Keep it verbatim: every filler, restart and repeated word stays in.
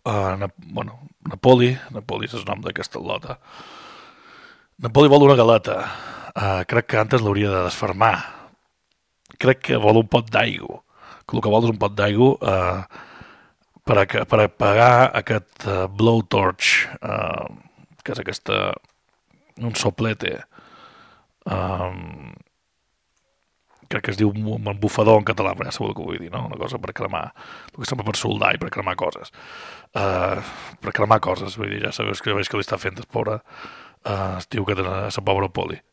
uh, Na, bueno, Napoli, Napoli és el nom d'aquesta lota. Napoli vol una galeta. Uh, crec que antes l'hauria de desfermar. Crec que vol un pot d'aigua. Que el que vol és un pot d'aigua uh, per, a, per a pagar aquest uh, blowtorch, uh, que és aquesta... un soplete. Um, crec que es diu un bufador en català, però ja sabeu el que vull dir, no? Una cosa per cremar, el que sembla per soldar i per cremar coses. Uh, per cremar coses, vull dir, ja sabeu que veig que li està fent el pobre, uh, es diu que tenen a la pobra Poli.